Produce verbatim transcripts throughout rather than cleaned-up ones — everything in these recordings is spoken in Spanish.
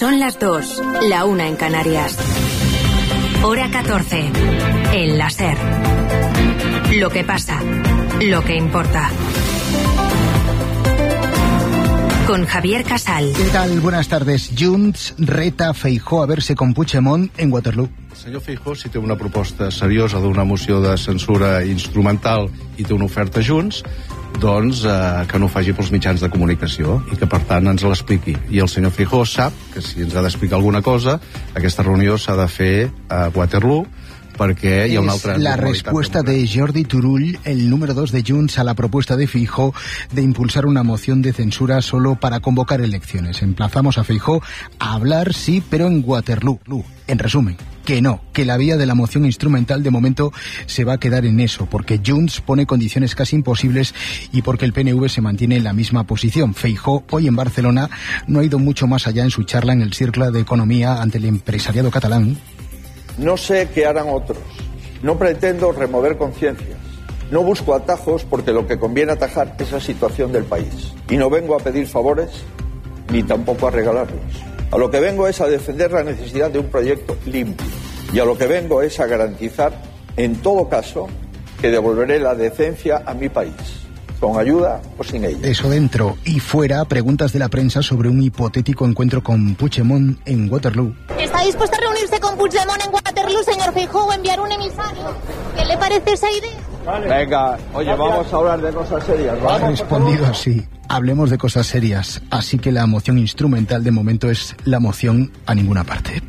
Son las dos, la una en Canarias. Hora catorce. El láser. Lo que pasa, lo que importa. Con Javier Casal. ¿Qué tal? Buenas tardes. Junts reta a Feijóo a verse con Puigdemont en Waterloo. El senyor Feijóo, si té una proposta seriosa d'una moció de censura instrumental i té una oferta a Junts, doncs eh, que no ho faci pels mitjans de comunicació i que, per tant, ens l'expliqui. I el senyor Feijóo sap que si ens ha d'explicar alguna cosa, aquesta reunió s'ha de fer a Waterloo, perquè hi ha una altra... Es la respuesta de Jordi Turull, el número dos de Junts, a la propuesta de Feijóo de impulsar una moción de censura solo para convocar elecciones. Emplazamos a Feijóo a hablar, sí, pero en Waterloo. En resumen, que no, que la vía de la moción instrumental de momento se va a quedar en eso, porque Junts pone condiciones casi imposibles y porque el P N V se mantiene en la misma posición. Feijóo, hoy en Barcelona, no ha ido mucho más allá en su charla en el Círculo de Economía ante el empresariado catalán. No sé qué harán otros. No pretendo remover conciencias. No busco atajos porque lo que conviene atajar es la situación del país. Y no vengo a pedir favores ni tampoco a regalarlos. A lo que vengo es a defender la necesidad de un proyecto limpio. Y a lo que vengo es a garantizar, en todo caso, que devolveré la decencia a mi país. Con ayuda o sin ella. Eso dentro y fuera, preguntas de la prensa sobre un hipotético encuentro con Puigdemont en Waterloo. ¿Está dispuesto a reunirse con Puigdemont en Waterloo, señor Feijóo, o enviar un emisario? ¿Qué le parece esa idea? Vale. Venga, oye, Gracias. Vamos a hablar de cosas serias. Ha respondido así. Hablemos de cosas serias. Así que la moción instrumental de momento es la moción a ninguna parte.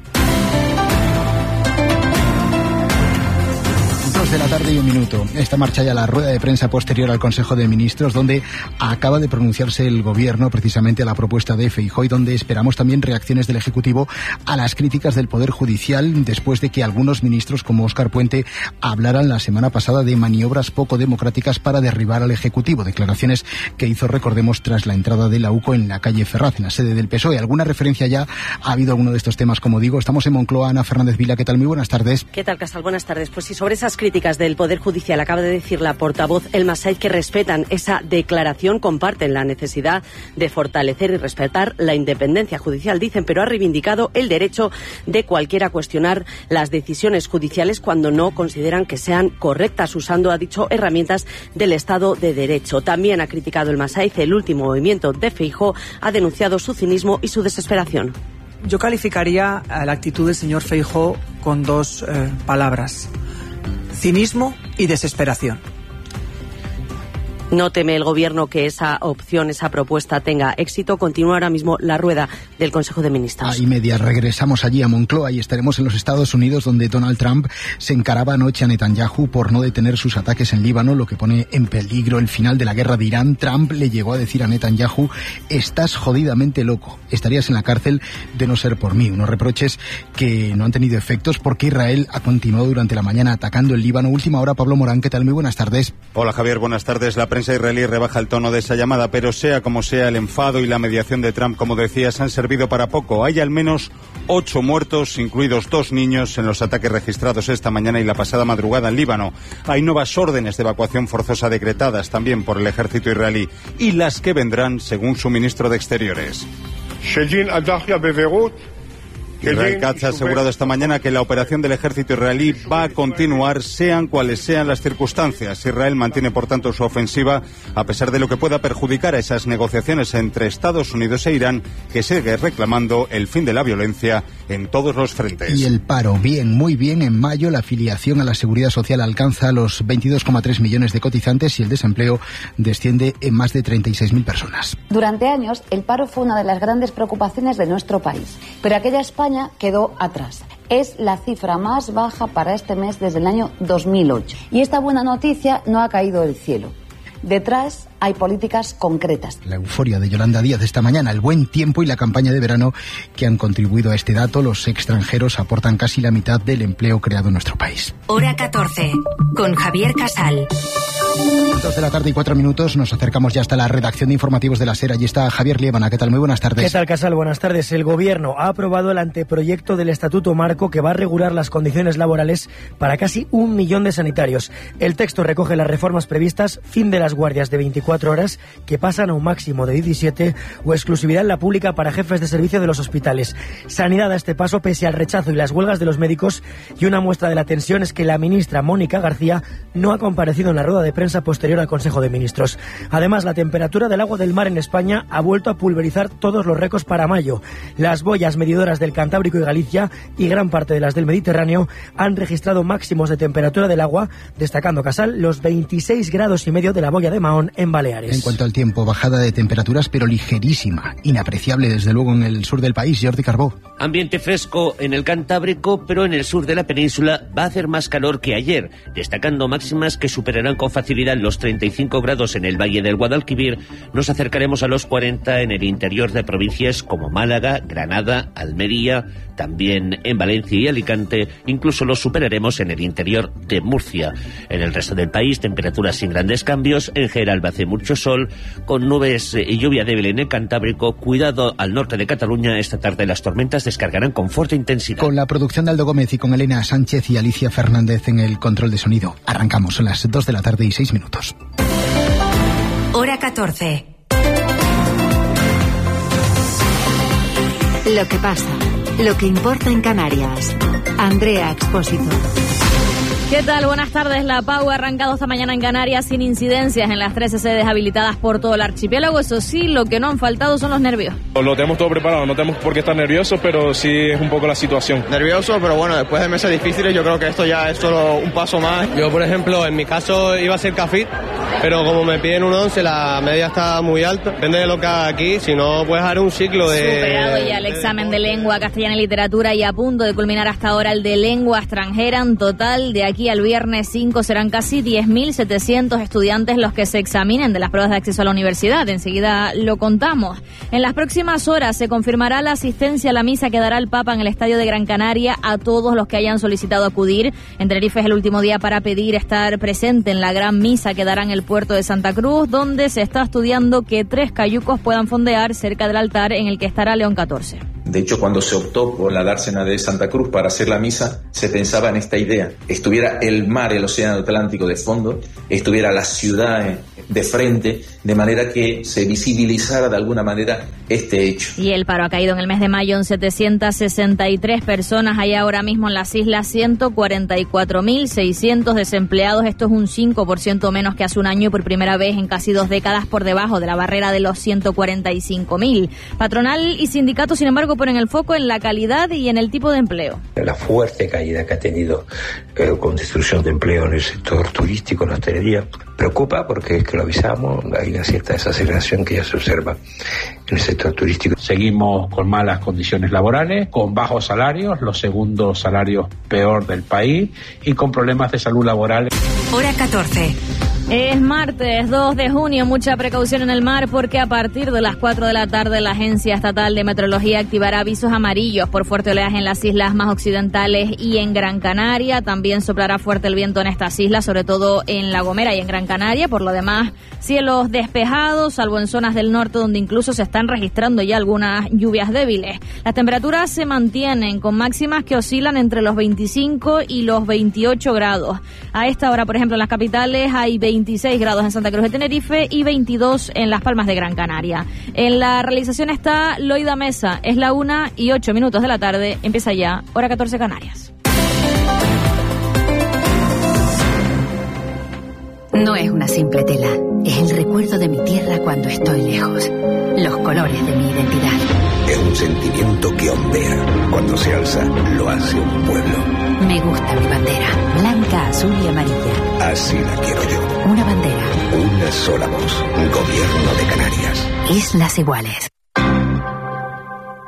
De la tarde y un minuto. Esta marcha ya la rueda de prensa posterior al Consejo de Ministros, donde acaba de pronunciarse el Gobierno precisamente a la propuesta de Feijóo y donde esperamos también reacciones del Ejecutivo a las críticas del Poder Judicial después de que algunos ministros como Óscar Puente hablaran la semana pasada de maniobras poco democráticas para derribar al Ejecutivo. Declaraciones que hizo, recordemos, tras la entrada de la U C O en la calle Ferraz, en la sede del P S O E. ¿Alguna referencia ya ha habido alguno de estos temas? Como digo, estamos en Moncloa. Ana Fernández Vila, ¿qué tal? Muy buenas tardes. ¿Qué tal, Casal? Buenas tardes. Pues sí, sobre esas críticas del Poder Judicial acaba de decir la portavoz Elma Said que respetan esa declaración, comparten la necesidad de fortalecer y respetar la independencia judicial, dicen, pero ha reivindicado el derecho de cualquiera a cuestionar las decisiones judiciales cuando no consideran que sean correctas, usando, ha dicho, herramientas del Estado de Derecho. También ha criticado Elma Said el último movimiento de Feijóo, ha denunciado su cinismo y su desesperación. Yo calificaría la actitud del señor Feijóo con dos eh, palabras: cinismo y desesperación. No teme el Gobierno que esa opción, esa propuesta tenga éxito. Continúa ahora mismo la rueda del Consejo de Ministros. A y media regresamos allí a Moncloa y estaremos en los Estados Unidos, donde Donald Trump se encaraba anoche a Netanyahu por no detener sus ataques en Líbano, lo que pone en peligro el final de la guerra de Irán. Trump le llegó a decir a Netanyahu: estás jodidamente loco, estarías en la cárcel de no ser por mí. Unos reproches que no han tenido efectos porque Israel ha continuado durante la mañana atacando el Líbano. Última hora, Pablo Morán, ¿qué tal? Muy buenas tardes. Hola, Javier, buenas tardes. La prensa israelí rebaja el tono de esa llamada, pero sea como sea, el enfado y la mediación de Trump, como decías, han servido para poco. Hay al menos ocho muertos, incluidos dos niños, en los ataques registrados esta mañana y la pasada madrugada en Líbano. Hay nuevas órdenes de evacuación forzosa decretadas también por el ejército israelí, y las que vendrán, según su ministro de Exteriores. Israel Katz ha asegurado esta mañana que la operación del ejército israelí va a continuar, sean cuales sean las circunstancias. Israel mantiene, por tanto, su ofensiva, a pesar de lo que pueda perjudicar a esas negociaciones entre Estados Unidos e Irán, que sigue reclamando el fin de la violencia en todos los frentes. Y el paro, bien, muy bien. En mayo la afiliación a la Seguridad Social alcanza los veintidós coma tres millones de cotizantes y el desempleo desciende en más de treinta y seis mil personas. Durante años, el paro fue una de las grandes preocupaciones de nuestro país, pero aquella España quedó atrás. Es la cifra más baja para este mes desde el año dos mil ocho. Y esta buena noticia no ha caído del cielo. Detrás hay políticas concretas. La euforia de Yolanda Díaz esta mañana, el buen tiempo y la campaña de verano que han contribuido a este dato. Los extranjeros aportan casi la mitad del empleo creado en nuestro país. Hora catorce, con Javier Casal. Dos de la tarde y cuatro minutos, nos acercamos ya hasta la redacción de informativos de la SER. Allí está Javier Liébana. ¿Qué tal? Muy buenas tardes. ¿Qué tal, Casal? Buenas tardes. El Gobierno ha aprobado el anteproyecto del Estatuto Marco que va a regular las condiciones laborales para casi un millón de sanitarios. El texto recoge las reformas previstas, fin de las guardias de veinticuatro horas, que pasan a un máximo de diecisiete, o exclusividad en la pública para jefes de servicio de los hospitales. Sanidad a este paso pese al rechazo y las huelgas de los médicos, y una muestra de la tensión es que la ministra Mónica García no ha comparecido en la rueda de prensa posterior al Consejo de Ministros. Además, la temperatura del agua del mar en España ha vuelto a pulverizar todos los récords para mayo. Las boyas medidoras del Cantábrico y Galicia y gran parte de las del Mediterráneo han registrado máximos de temperatura del agua, destacando, Casal, los veintiséis grados y medio de la boya de Mahón en Baleares. En cuanto al tiempo, bajada de temperaturas pero ligerísima, inapreciable desde luego en el sur del país. Jordi Carbó. Ambiente fresco en el Cantábrico, pero en el sur de la península va a hacer más calor que ayer, destacando máximas que superarán con facilidad los treinta y cinco grados en el Valle del Guadalquivir. Nos acercaremos a los cuarenta en el interior de provincias como Málaga, Granada, Almería, también en Valencia y Alicante. Incluso los superaremos en el interior de Murcia. En el resto del país, temperaturas sin grandes cambios. En general hace mucho sol, con nubes y lluvia débil en el Cantábrico. Cuidado al norte de Cataluña. Esta tarde las tormentas descargarán con fuerte intensidad. Con la producción de Aldo Gómez y con Elena Sánchez y Alicia Fernández en el control de sonido. Arrancamos a las dos de la tarde y seis minutos. Hora catorce. Lo que pasa, lo que importa en Canarias. Andrea Expósito. ¿Qué tal? Buenas tardes. La P A U ha arrancado esta mañana en Canarias sin incidencias en las trece sedes habilitadas por todo el archipiélago. Eso sí, lo que no han faltado son los nervios. Lo tenemos todo preparado, no tenemos por qué estar nerviosos, pero sí es un poco la situación. Nervioso, pero bueno, después de meses difíciles yo creo que esto ya es solo un paso más. Yo, por ejemplo, en mi caso iba a ser CAFIT, pero como me piden un once, la media está muy alta. Depende de lo que haga aquí, si no puedes dar un ciclo de... Superado ya el examen de lengua castellana y literatura y a punto de culminar hasta ahora el de lengua extranjera. En total, de aquí al viernes cinco serán casi diez mil setecientos estudiantes los que se examinen de las pruebas de acceso a la universidad. Enseguida lo contamos. En las próximas horas se confirmará la asistencia a la misa que dará el Papa en el Estadio de Gran Canaria a todos los que hayan solicitado acudir. En Tenerife es el último día para pedir estar presente en la gran misa que dará en el puerto de Santa Cruz, donde se está estudiando que tres cayucos puedan fondear cerca del altar en el que estará León catorce. De hecho, cuando se optó por la dársena de Santa Cruz para hacer la misa, se pensaba en esta idea. Estuviera el mar, el océano Atlántico de fondo, estuviera la ciudad de frente, de manera que se visibilizara de alguna manera este hecho. Y el paro ha caído en el mes de mayo en setecientas sesenta y tres personas. Hay ahora mismo en las islas ciento cuarenta y cuatro mil seiscientos desempleados. Esto es un cinco por ciento menos que hace un año y por primera vez en casi dos décadas por debajo de la barrera de los ciento cuarenta y cinco mil. Patronal y sindicatos, sin embargo, ponen el foco en la calidad y en el tipo de empleo. La fuerte caída que ha tenido eh, con destrucción de empleo en el sector turístico, en la hostelería, preocupa porque es que lo avisamos, hay una cierta desaceleración que ya se observa en el sector turístico. Seguimos con malas condiciones laborales, con bajos salarios, los segundos salarios peor del país y con problemas de salud laboral. Hora catorce. Es martes dos de junio, mucha precaución en el mar porque a partir de las cuatro de la tarde la Agencia Estatal de Meteorología activará avisos amarillos por fuerte oleaje en las islas más occidentales y en Gran Canaria. También soplará fuerte el viento en estas islas, sobre todo en La Gomera y en Gran Canaria. Por lo demás, cielos despejados, salvo en zonas del norte donde incluso se están registrando ya algunas lluvias débiles. Las temperaturas se mantienen con máximas que oscilan entre los veinticinco y los veintiocho grados. A esta hora, por ejemplo, en las capitales hay veintiséis grados en Santa Cruz de Tenerife y veintidós en Las Palmas de Gran Canaria. En la realización está Loida Mesa. Es la una y ocho minutos de la tarde. Empieza ya, hora catorce Canarias. No es una simple tela, es el recuerdo de mi tierra cuando estoy lejos. Los colores de mi identidad. Es un sentimiento que ondea. Cuando se alza, lo hace un pueblo. Me gusta mi bandera, blanca, azul y amarilla. Así la quiero yo. Una bandera. Una sola voz. Gobierno de Canarias. Islas Iguales.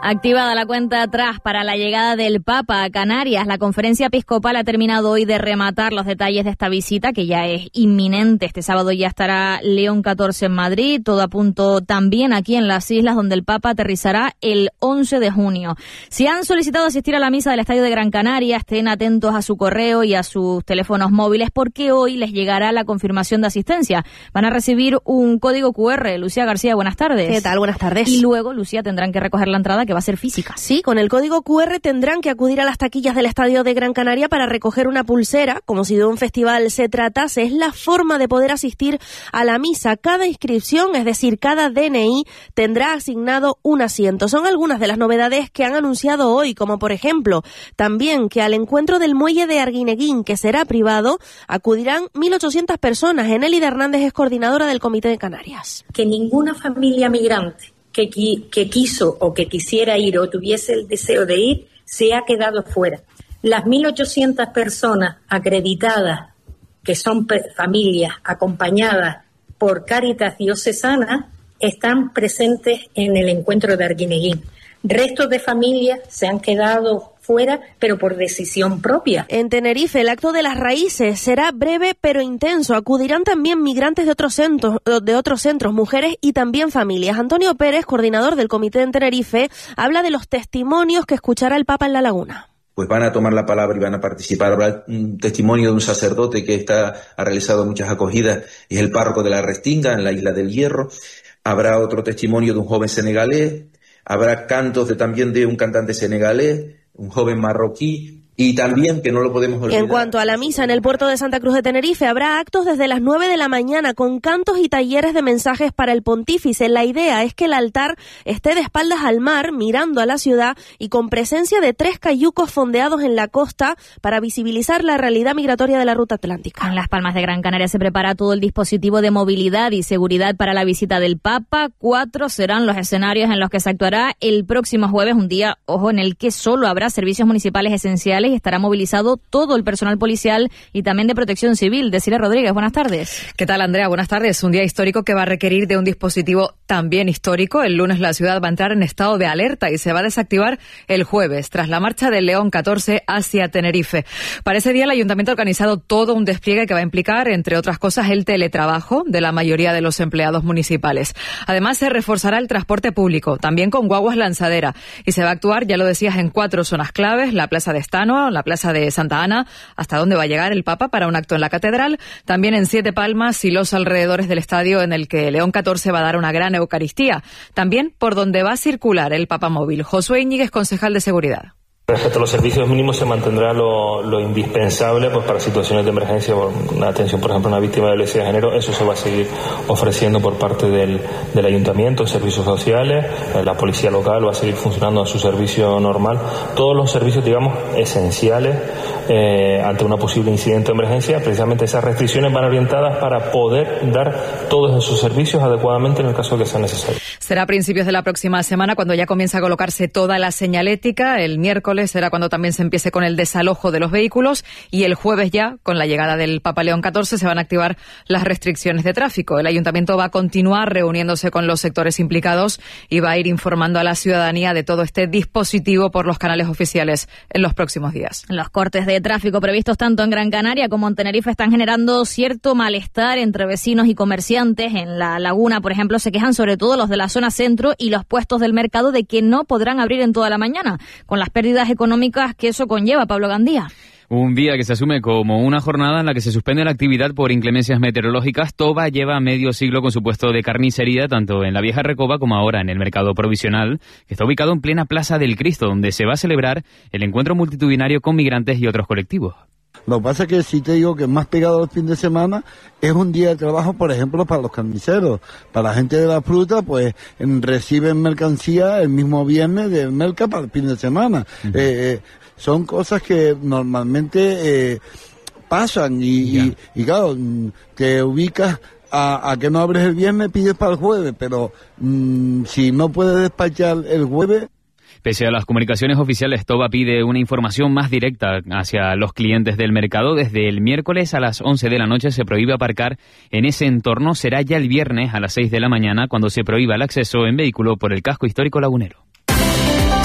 Activada la cuenta atrás para la llegada del Papa a Canarias, la conferencia episcopal ha terminado hoy de rematar los detalles de esta visita, que ya es inminente. Este sábado ya estará León catorce en Madrid, todo a punto también aquí en las islas, donde el Papa aterrizará el once de junio. Si han solicitado asistir a la misa del Estadio de Gran Canaria, estén atentos a su correo y a sus teléfonos móviles, porque hoy les llegará la confirmación de asistencia. Van a recibir un código cu erre. Lucía García, buenas tardes. ¿Qué tal? Buenas tardes. Y luego, Lucía, tendrán que recoger la entrada, que va a ser física. Sí, con el código cu erre tendrán que acudir a las taquillas del Estadio de Gran Canaria para recoger una pulsera, como si de un festival se tratase. Es la forma de poder asistir a la misa. Cada inscripción, es decir, cada de ene i, tendrá asignado un asiento. Son algunas de las novedades que han anunciado hoy, como por ejemplo, también que al encuentro del muelle de Arguineguín, que será privado, acudirán mil ochocientas personas. Enélida Hernández es coordinadora del Comité de Canarias. Que ninguna familia migrante Que, que quiso o que quisiera ir o tuviese el deseo de ir, se ha quedado fuera. Las mil ochocientas personas acreditadas, que son familias acompañadas por Cáritas Diocesana, están presentes en el encuentro de Arguineguín. Restos de familias se han quedado fuera, pero por decisión propia. En Tenerife, el acto de las raíces será breve pero intenso. Acudirán también migrantes de otros centros, de otros centros, mujeres y también familias. Antonio Pérez, coordinador del comité en Tenerife, habla de los testimonios que escuchará el Papa en La Laguna. Pues van a tomar la palabra y van a participar. Habrá un testimonio de un sacerdote que está, ha realizado muchas acogidas, es el párroco de la Restinga, en la isla del Hierro. Habrá otro testimonio de un joven senegalés. Habrá cantos de, también de un cantante senegalés, un joven marroquí, y también, que no lo podemos olvidar. En cuanto a la misa en el puerto de Santa Cruz de Tenerife, habrá actos desde las nueve de la mañana con cantos y talleres de mensajes para el pontífice. La idea es que el altar esté de espaldas al mar, mirando a la ciudad, y con presencia de tres cayucos fondeados en la costa para visibilizar la realidad migratoria de la ruta atlántica. En Las Palmas de Gran Canaria se prepara todo el dispositivo de movilidad y seguridad para la visita del Papa. Cuatro serán los escenarios en los que se actuará el próximo jueves, un día, ojo, en el que solo habrá servicios municipales esenciales y estará movilizado todo el personal policial y también de protección civil. Desiree Rodríguez, buenas tardes. ¿Qué tal, Andrea? Buenas tardes. Un día histórico que va a requerir de un dispositivo también histórico. El lunes la ciudad va a entrar en estado de alerta y se va a desactivar el jueves, tras la marcha del León catorce hacia Tenerife. Para ese día el Ayuntamiento ha organizado todo un despliegue que va a implicar, entre otras cosas, el teletrabajo de la mayoría de los empleados municipales. Además, se reforzará el transporte público, también con guaguas lanzadera, y se va a actuar, ya lo decías, en cuatro zonas claves: la Plaza de Estanoa, la Plaza de Santa Ana, hasta donde va a llegar el Papa para un acto en la Catedral, también en Siete Palmas y los alrededores del estadio, en el que León catorce va a dar una gran Eucaristía, también por donde va a circular el Papa móvil. Josué Íñiguez, concejal de Seguridad. Respecto a los servicios mínimos, se mantendrá lo, lo indispensable pues para situaciones de emergencia, una atención, por ejemplo, a una víctima de violencia de género. Eso se va a seguir ofreciendo por parte del, del ayuntamiento, servicios sociales, la policía local va a seguir funcionando a su servicio normal. Todos los servicios, digamos, esenciales eh, ante una posible incidente de emergencia. Precisamente esas restricciones van orientadas para poder dar todos esos servicios adecuadamente en el caso de que sea necesario. Será a principios de la próxima semana cuando ya comienza a colocarse toda la señalética. El miércoles será cuando también se empiece con el desalojo de los vehículos, y el jueves ya, con la llegada del Papa León catorce, se van a activar las restricciones de tráfico. El ayuntamiento va a continuar reuniéndose con los sectores implicados y va a ir informando a la ciudadanía de todo este dispositivo por los canales oficiales en los próximos días. Los cortes de tráfico previstos tanto en Gran Canaria como en Tenerife están generando cierto malestar entre vecinos y comerciantes. En La Laguna, por ejemplo, se quejan sobre todo los de la zona centro y los puestos del mercado de que no podrán abrir en toda la mañana, con las pérdidas económicas que eso conlleva. Pablo Gandía. Un día que se asume como una jornada en la que se suspende la actividad por inclemencias meteorológicas. Toba lleva medio siglo con su puesto de carnicería, tanto en la Vieja Recoba como ahora en el Mercado Provisional, que está ubicado en plena Plaza del Cristo, donde se va a celebrar el encuentro multitudinario con migrantes y otros colectivos. Lo que pasa es que si te digo que más pegado al fin de semana es un día de trabajo, por ejemplo, para los carniceros. Para la gente de la fruta, pues en, reciben mercancía el mismo viernes del mercado para el fin de semana. Uh-huh. eh, eh, son cosas que normalmente eh, pasan y, yeah. y, y claro, te ubicas a, a que no abres el viernes, pides para el jueves, pero mmm, si no puedes despachar el jueves... Pese a las comunicaciones oficiales, Toba pide una información más directa hacia los clientes del mercado. Desde el miércoles a las once de la noche se prohíbe aparcar en ese entorno. Será ya el viernes a las seis de la mañana cuando se prohíba el acceso en vehículo por el casco histórico lagunero.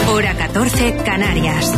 Hora catorce, Canarias.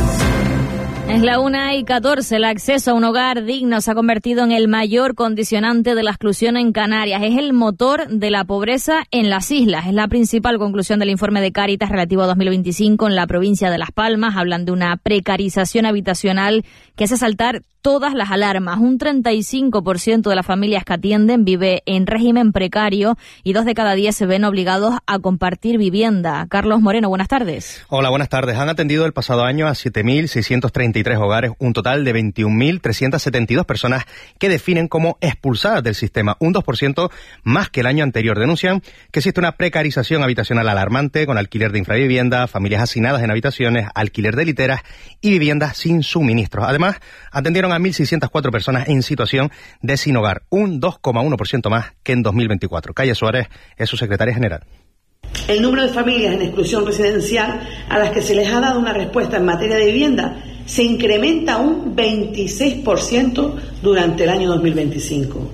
Es la una y catorce. El acceso a un hogar digno se ha convertido en el mayor condicionante de la exclusión en Canarias. Es el motor de la pobreza en las islas. Es la principal conclusión del informe de Cáritas relativo a dos mil veinticinco en la provincia de Las Palmas. Hablan de una precarización habitacional que hace saltar todas las alarmas. Un treinta y cinco por ciento de las familias que atienden vive en régimen precario y dos de cada diez se ven obligados a compartir vivienda. Carlos Moreno, buenas tardes. Hola, buenas tardes. Han atendido el pasado año a siete mil seiscientos treinta y tres hogares, un total de veintiún mil trescientas setenta y dos personas que definen como expulsadas del sistema, un dos por ciento más que el año anterior. Denuncian que existe una precarización habitacional alarmante con alquiler de infravivienda, familias hacinadas en habitaciones, alquiler de literas y viviendas sin suministros. Además, atendieron a mil seiscientas cuatro personas en situación de sin hogar, un dos coma uno por ciento más que en dos mil veinticuatro. Calle Suárez es su secretaria general. El número de familias en exclusión residencial a las que se les ha dado una respuesta en materia de vivienda se incrementa un veintiséis por ciento durante el año dos mil veinticinco.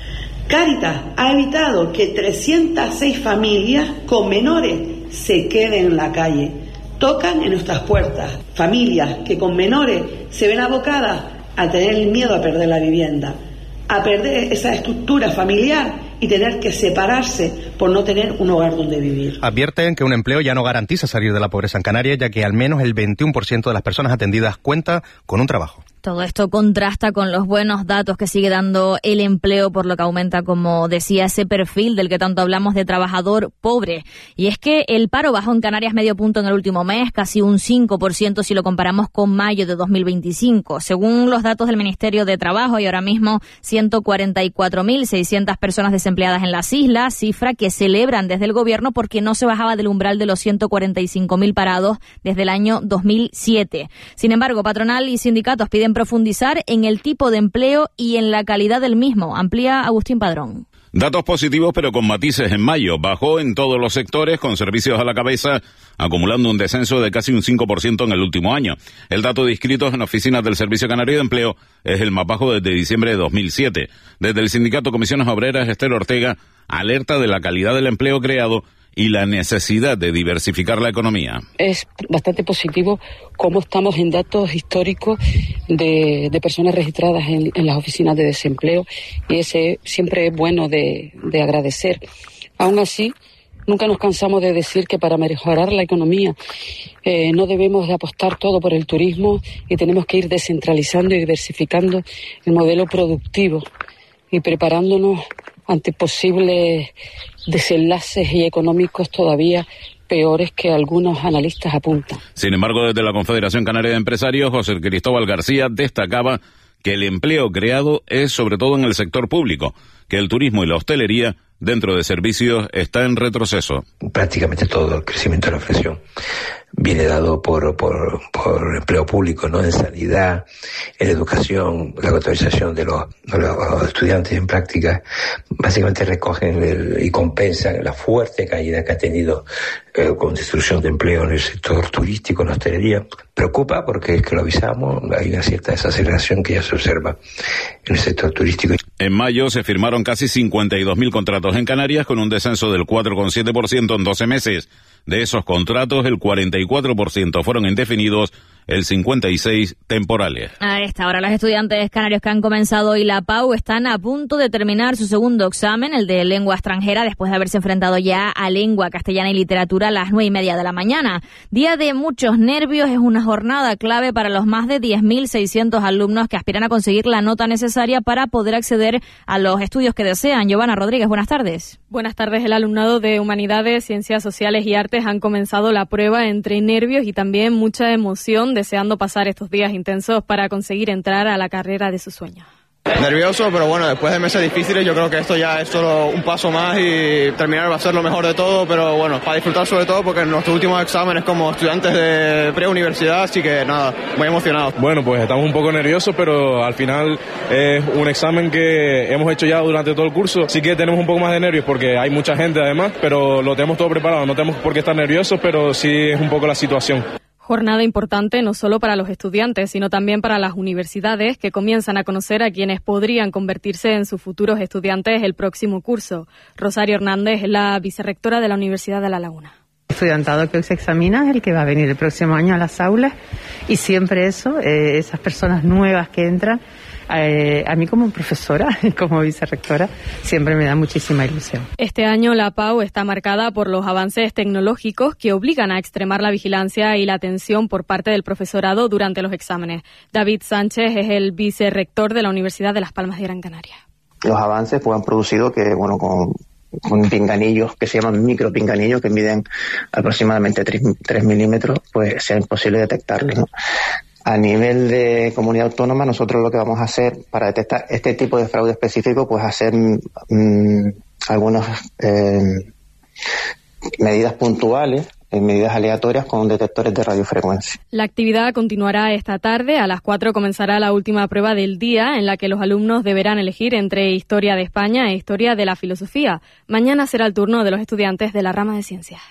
Cáritas ha evitado que trescientas seis familias con menores se queden en la calle. Tocan en nuestras puertas familias que con menores se ven abocadas a tener el miedo a perder la vivienda, a perder esa estructura familiar y tener que separarse por no tener un hogar donde vivir. Advierten que un empleo ya no garantiza salir de la pobreza en Canarias, ya que al menos el veintiuno por ciento de las personas atendidas cuenta con un trabajo. Todo esto contrasta con los buenos datos que sigue dando el empleo, por lo que aumenta, como decía, ese perfil del que tanto hablamos de trabajador pobre. Y es que el paro bajó en Canarias medio punto en el último mes, casi un cinco por ciento si lo comparamos con mayo de dos mil veinticinco. Según los datos del Ministerio de Trabajo, hay ahora mismo ciento cuarenta y cuatro mil seiscientas personas desempleadas en las islas, cifra que celebran desde el gobierno porque no se bajaba del umbral de los ciento cuarenta y cinco mil parados desde el año dos mil siete. Sin embargo, patronal y sindicatos piden profundizar en el tipo de empleo y en la calidad del mismo. Amplía Agustín Padrón. Datos positivos pero con matices en mayo. Bajó en todos los sectores, con servicios a la cabeza, acumulando un descenso de casi un cinco por ciento en el último año. El dato de inscritos en oficinas del Servicio Canario de Empleo es el más bajo desde diciembre de dos mil siete. Desde el sindicato Comisiones Obreras, Esther Ortega alerta de la calidad del empleo creado y la necesidad de diversificar la economía. Es bastante positivo cómo estamos en datos históricos de, de personas registradas en, en las oficinas de desempleo, y ese siempre es bueno de, de agradecer. Aún así, nunca nos cansamos de decir que para mejorar la economía eh, no debemos de apostar todo por el turismo y tenemos que ir descentralizando y diversificando el modelo productivo y preparándonos ante posibles desenlaces y económicos todavía peores que algunos analistas apuntan. Sin embargo, desde la Confederación Canaria de Empresarios, José Cristóbal García destacaba que el empleo creado es sobre todo en el sector público, que el turismo y la hostelería dentro de servicios está en retroceso. Prácticamente todo el crecimiento de la inflación viene dado por, por, por empleo público, ¿no? En sanidad, en educación, la autorización de los, de los estudiantes en práctica, básicamente recogen el, y compensan la fuerte caída que ha tenido eh, con destrucción de empleo en el sector turístico, en la hostelería. Preocupa porque es que lo avisamos, hay una cierta desaceleración que ya se observa en el sector turístico. En mayo se firmaron casi cincuenta y dos mil contratos en Canarias con un descenso del cuatro coma siete por ciento en doce meses. De esos contratos, el cuarenta y cuatro por ciento fueron indefinidos, el cincuenta y seis por ciento temporales. A esta hora, los estudiantes canarios que han comenzado hoy la P A U están a punto de terminar su segundo examen, el de lengua extranjera, después de haberse enfrentado ya a lengua castellana y literatura a las nueve y media de la mañana. Día de muchos nervios, es una jornada clave para los más de diez mil seiscientos alumnos que aspiran a conseguir la nota necesaria para poder acceder a los estudios que desean. Giovanna Rodríguez, buenas tardes. Buenas tardes. El alumnado de Humanidades, Ciencias Sociales y Artes han comenzado la prueba entre nervios y también mucha emoción, deseando pasar estos días intensos para conseguir entrar a la carrera de sus sueños. Nervioso, pero bueno, después de meses difíciles yo creo que esto ya es solo un paso más y terminar va a ser lo mejor de todo, pero bueno, para disfrutar sobre todo porque en nuestros últimos exámenes como estudiantes de preuniversidad, así que nada, muy emocionados. Bueno, pues estamos un poco nerviosos, pero al final es un examen que hemos hecho ya durante todo el curso, sí que tenemos un poco más de nervios porque hay mucha gente además, pero lo tenemos todo preparado, no tenemos por qué estar nerviosos, pero sí es un poco la situación. Jornada importante no solo para los estudiantes, sino también para las universidades que comienzan a conocer a quienes podrían convertirse en sus futuros estudiantes el próximo curso. Rosario Hernández es la vicerrectora de la Universidad de La Laguna. El estudiantado que hoy se examina es el que va a venir el próximo año a las aulas y siempre eso, eh, esas personas nuevas que entran, Eh, a mí como profesora, como vicerrectora, siempre me da muchísima ilusión. Este año la PAU está marcada por los avances tecnológicos que obligan a extremar la vigilancia y la atención por parte del profesorado durante los exámenes. David Sánchez es el vicerrector de la Universidad de Las Palmas de Gran Canaria. Los avances pues han producido que, bueno, con, con pinganillos que se llaman micropinganillos, que miden aproximadamente tres milímetros, pues sea imposible detectarlos, ¿no? A nivel de comunidad autónoma, nosotros lo que vamos a hacer para detectar este tipo de fraude específico, pues hacer mmm, algunas eh, medidas puntuales, eh, medidas aleatorias con detectores de radiofrecuencia. La actividad continuará esta tarde. A las cuatro comenzará la última prueba del día, en la que los alumnos deberán elegir entre Historia de España e Historia de la Filosofía. Mañana será el turno de los estudiantes de la rama de Ciencias.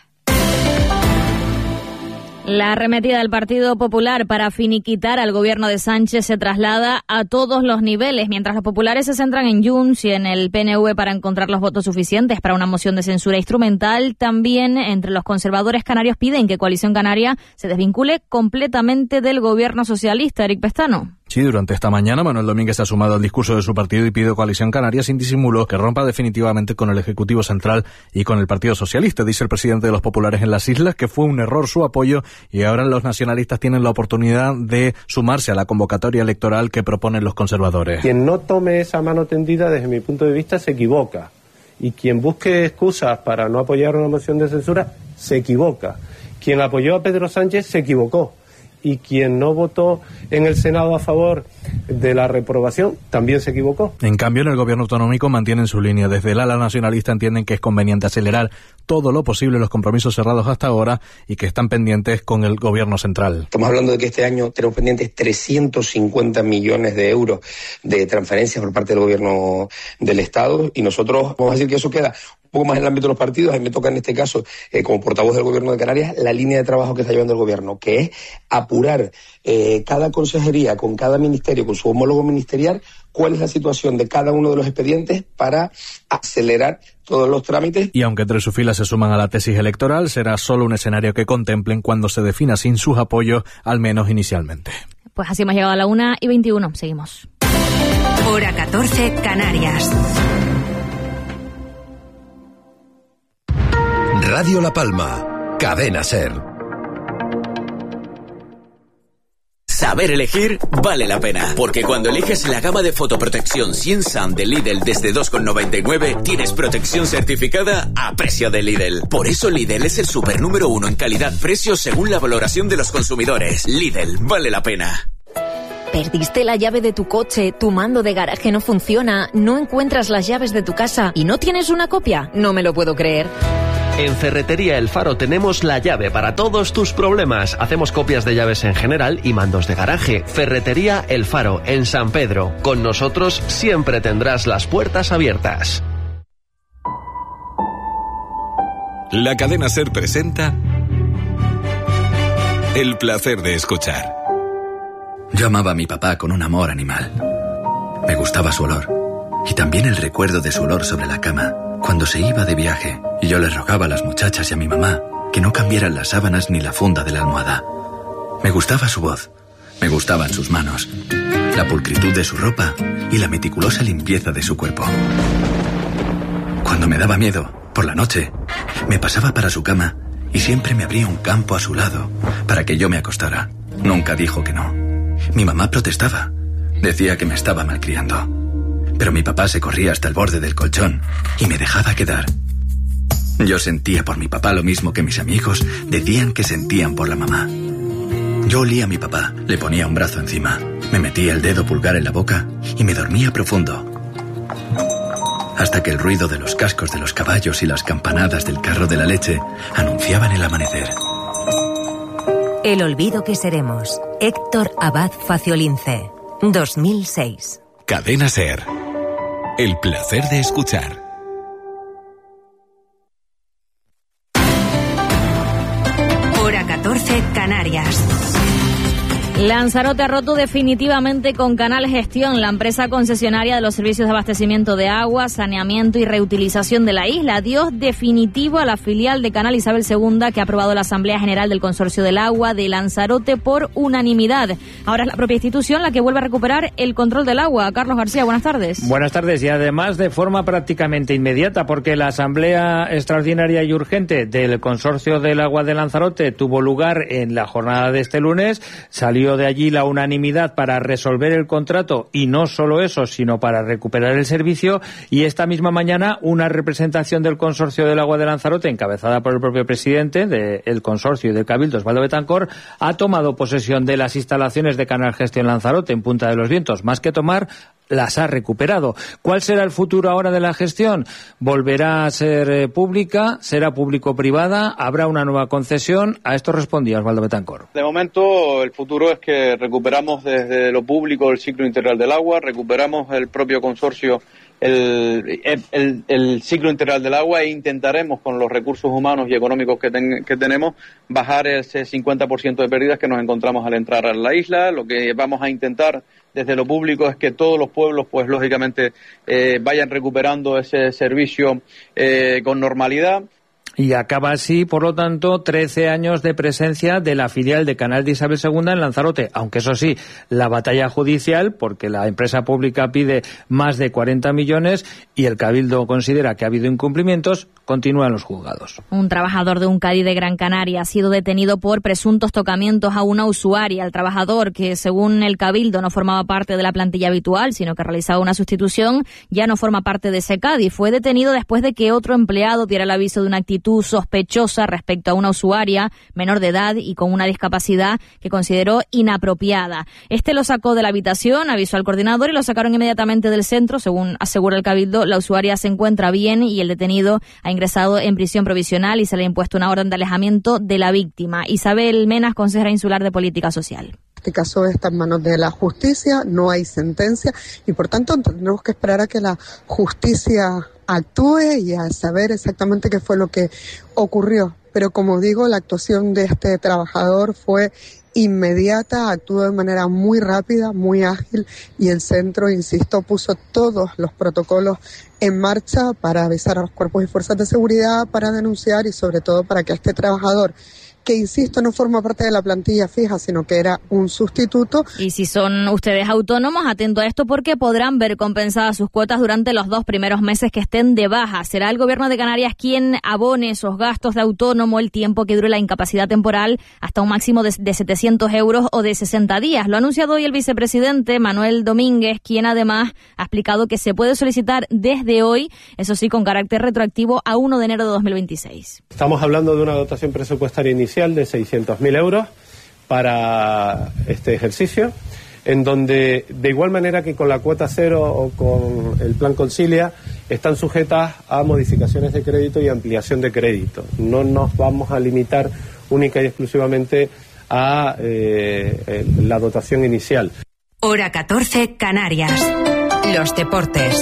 La arremetida del Partido Popular para finiquitar al gobierno de Sánchez se traslada a todos los niveles, mientras los populares se centran en Junts y en el P N V para encontrar los votos suficientes para una moción de censura instrumental. También entre los conservadores canarios piden que Coalición Canaria se desvincule completamente del gobierno socialista. Eric Pestano. Sí, durante esta mañana Manuel Domínguez se ha sumado al discurso de su partido y pide a Coalición Canaria sin disimulo que rompa definitivamente con el Ejecutivo Central y con el Partido Socialista. Dice el presidente de los populares en las islas que fue un error su apoyo y ahora los nacionalistas tienen la oportunidad de sumarse a la convocatoria electoral que proponen los conservadores. Quien no tome esa mano tendida, desde mi punto de vista, se equivoca. Y quien busque excusas para no apoyar una moción de censura, se equivoca. Quien apoyó a Pedro Sánchez se equivocó. Y quien no votó en el Senado a favor de la reprobación también se equivocó. En cambio, en el gobierno autonómico mantienen su línea. Desde el ala nacionalista entienden que es conveniente acelerar todo lo posible los compromisos cerrados hasta ahora y que están pendientes con el gobierno central. Estamos hablando de que este año tenemos pendientes trescientos cincuenta millones de euros de transferencias por parte del gobierno del Estado y nosotros vamos a decir que eso queda un poco más en el ámbito de los partidos. A mí me toca en este caso, eh, como portavoz del Gobierno de Canarias, la línea de trabajo que está llevando el Gobierno, que es apurar eh, cada consejería con cada ministerio, con su homólogo ministerial, cuál es la situación de cada uno de los expedientes para acelerar todos los trámites. Y aunque entre sus filas se suman a la tesis electoral, será solo un escenario que contemplen cuando se defina sin sus apoyos, al menos inicialmente. Pues así hemos llegado a la una y veintiuno. Seguimos. Hora catorce, Canarias. Radio La Palma, Cadena SER. Saber elegir vale la pena, porque cuando eliges la gama de fotoprotección cien SAM de Lidl desde dos con noventa y nueve, tienes protección certificada a precio de Lidl. Por eso Lidl es el super número uno en calidad-precio según la valoración de los consumidores. Lidl, vale la pena. ¿Perdiste la llave de tu coche? ¿Tu mando de garaje no funciona? ¿No encuentras las llaves de tu casa y no tienes una copia? No me lo puedo creer. En Ferretería El Faro tenemos la llave para todos tus problemas. Hacemos copias de llaves en general y mandos de garaje. Ferretería El Faro, en San Pedro. Con nosotros siempre tendrás las puertas abiertas. La cadena SER presenta El placer de escuchar. Yo amaba a mi papá con un amor animal. Me gustaba su olor. Y también el recuerdo de su olor sobre la cama cuando se iba de viaje y yo les rogaba a las muchachas y a mi mamá que no cambiaran las sábanas ni la funda de la almohada. Me gustaba su voz, me gustaban sus manos, la pulcritud de su ropa y la meticulosa limpieza de su cuerpo. Cuando me daba miedo, por la noche, me pasaba para su cama y siempre me abría un campo a su lado para que yo me acostara. Nunca dijo que no. Mi mamá protestaba, decía que me estaba malcriando. Pero mi papá se corría hasta el borde del colchón y me dejaba quedar. Yo sentía por mi papá lo mismo que mis amigos decían que sentían por la mamá. Yo olía a mi papá, le ponía un brazo encima, me metía el dedo pulgar en la boca y me dormía profundo. Hasta que el ruido de los cascos de los caballos y las campanadas del carro de la leche anunciaban el amanecer. El olvido que seremos. Héctor Abad Faciolince, dos mil seis. Cadena SER. El placer de escuchar. Hora catorce, Canarias. Lanzarote ha roto definitivamente con Canal Gestión, la empresa concesionaria de los servicios de abastecimiento de agua, saneamiento y reutilización de la isla. Adiós definitivo a la filial de Canal Isabel segunda que ha aprobado la Asamblea General del Consorcio del Agua de Lanzarote por unanimidad. Ahora es la propia institución la que vuelve a recuperar el control del agua. Carlos García, buenas tardes. Buenas tardes, y además de forma prácticamente inmediata, porque la Asamblea Extraordinaria y Urgente del Consorcio del Agua de Lanzarote tuvo lugar en la jornada de este lunes. Salió de allí la unanimidad para resolver el contrato, y no solo eso, sino para recuperar el servicio, y esta misma mañana una representación del Consorcio del Agua de Lanzarote, encabezada por el propio presidente del consorcio y del Cabildo, Osvaldo Betancor, ha tomado posesión de las instalaciones de Canal Gestión Lanzarote en Punta de los Vientos. Más que tomar, las ha recuperado. ¿Cuál será el futuro ahora de la gestión? ¿Volverá a ser eh, pública? ¿Será público-privada? ¿Habrá una nueva concesión? A esto respondía Osvaldo Betancor. De momento, el futuro es que recuperamos desde lo público el ciclo integral del agua, recuperamos el propio consorcio, el, el, el ciclo integral del agua, e intentaremos, con los recursos humanos y económicos que, ten, que tenemos, bajar ese cincuenta por ciento de pérdidas que nos encontramos al entrar a la isla. Lo que vamos a intentar desde lo público es que todos los pueblos, pues lógicamente, eh, vayan recuperando ese servicio eh, con normalidad. Y acaba así, por lo tanto, trece años de presencia de la filial de Canal de Isabel segunda en Lanzarote. Aunque eso sí, la batalla judicial, porque la empresa pública pide más de cuarenta millones y el Cabildo considera que ha habido incumplimientos, continúa en los juzgados. Un trabajador de un Cádiz de Gran Canaria ha sido detenido por presuntos tocamientos a una usuaria. El trabajador, que según el Cabildo no formaba parte de la plantilla habitual, sino que realizaba una sustitución, ya no forma parte de ese Cádiz. Fue detenido después de que otro empleado diera el aviso de una actitud sospechosa respecto a una usuaria menor de edad y con una discapacidad que consideró inapropiada. Este lo sacó de la habitación, avisó al coordinador y lo sacaron inmediatamente del centro. Según asegura el Cabildo, la usuaria se encuentra bien y el detenido ha ingresado en prisión provisional y se le ha impuesto una orden de alejamiento de la víctima. Isabel Menas, consejera insular de Política Social. Este caso está en manos de la justicia, no hay sentencia y por tanto tenemos que esperar a que la justicia actúe y a saber exactamente qué fue lo que ocurrió. Pero como digo, la actuación de este trabajador fue inmediata, actuó de manera muy rápida, muy ágil y el centro, insisto, puso todos los protocolos en marcha para avisar a los cuerpos y fuerzas de seguridad, para denunciar y sobre todo para que este trabajador, que insisto no forma parte de la plantilla fija, sino que era un sustituto. Y si son ustedes autónomos, atento a esto porque podrán ver compensadas sus cuotas durante los dos primeros meses que estén de baja. Será el Gobierno de Canarias quien abone esos gastos de autónomo el tiempo que dure la incapacidad temporal, hasta un máximo de, de setecientos euros o de sesenta días. Lo ha anunciado hoy el vicepresidente Manuel Domínguez, quien además ha explicado que se puede solicitar desde hoy, eso sí, con carácter retroactivo a primero de enero de dos mil veintiséis. Estamos hablando de una dotación presupuestaria inicial de seiscientos mil euros para este ejercicio, en donde de igual manera que con la cuota cero o con el plan Concilia están sujetas a modificaciones de crédito y ampliación de crédito. No nos vamos a limitar única y exclusivamente a eh, la dotación inicial. Hora catorce, Canarias. Los deportes.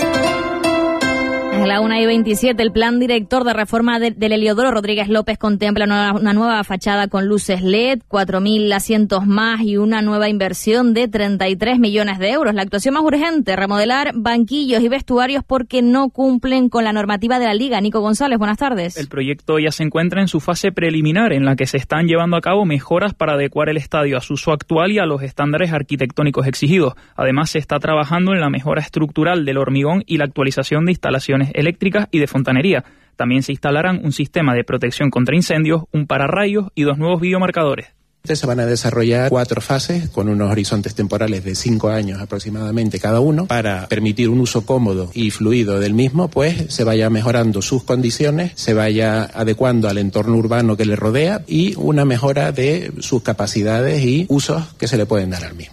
En la una y veintisiete, el plan director de reforma de, del Heliodoro Rodríguez López contempla una, una nueva fachada con luces L E D, cuatro mil asientos más y una nueva inversión de treinta y tres millones de euros. La actuación más urgente, remodelar banquillos y vestuarios porque no cumplen con la normativa de la Liga. Nico González, buenas tardes. El proyecto ya se encuentra en su fase preliminar, en la que se están llevando a cabo mejoras para adecuar el estadio a su uso actual y a los estándares arquitectónicos exigidos. Además, se está trabajando en la mejora estructural del hormigón y la actualización de instalaciones eléctricas y de fontanería. También se instalarán un sistema de protección contra incendios, un pararrayos y dos nuevos videomarcadores. Se van a desarrollar cuatro fases con unos horizontes temporales de cinco años aproximadamente cada uno para permitir un uso cómodo y fluido del mismo, pues se vaya mejorando sus condiciones, se vaya adecuando al entorno urbano que le rodea y una mejora de sus capacidades y usos que se le pueden dar al mismo.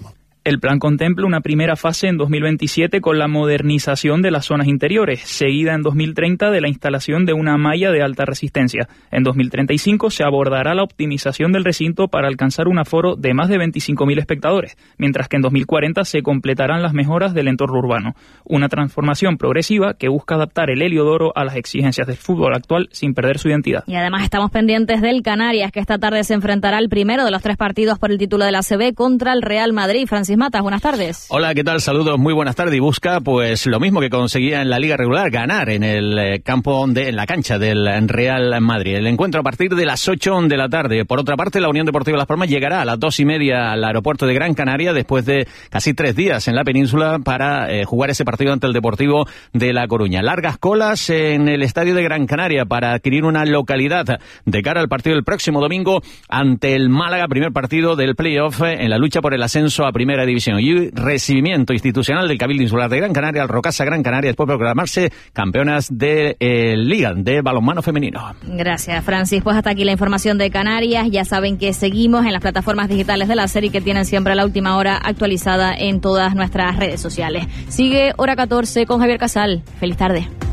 El plan contempla una primera fase en dos mil veintisiete con la modernización de las zonas interiores, seguida en dos mil treinta de la instalación de una malla de alta resistencia. En dos mil treinta y cinco se abordará la optimización del recinto para alcanzar un aforo de más de veinticinco mil espectadores, mientras que en dos mil cuarenta se completarán las mejoras del entorno urbano. Una transformación progresiva que busca adaptar el Heliodoro a las exigencias del fútbol actual sin perder su identidad. Y además estamos pendientes del Canarias, que esta tarde se enfrentará al primero de los tres partidos por el título de la A C B contra el Real Madrid. Francis Matas, buenas tardes. Hola, ¿qué tal? Saludos, muy buenas tardes. Y busca pues lo mismo que conseguía en la Liga regular, ganar en el eh, campo, de, en la cancha del Real Madrid. El encuentro a partir de las ocho de la tarde. Por otra parte, la Unión Deportiva Las Palmas llegará a las dos y media al aeropuerto de Gran Canaria después de casi tres días en la península para eh, jugar ese partido ante el Deportivo de La Coruña. Largas colas en el estadio de Gran Canaria para adquirir una localidad de cara al partido del próximo domingo ante el Málaga, primer partido del playoff en la lucha por el ascenso a Primera División. Y recibimiento institucional del Cabildo Insular de Gran Canaria al Rocasa Gran Canaria después de proclamarse campeonas de eh, Liga de balonmano femenino. Gracias, Francis. Pues hasta aquí la información de Canarias. Ya saben que seguimos en las plataformas digitales de la serie que tienen siempre la última hora actualizada en todas nuestras redes sociales. Sigue Hora catorce con Javier Casal. Feliz tarde.